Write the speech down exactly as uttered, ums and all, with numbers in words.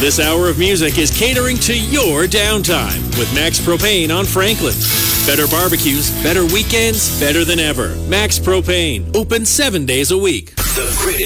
This hour of music is catering to your downtime with Max Propane on Franklin. Better barbecues, better weekends, better than ever. Max Propane, open seven days a week. The greatest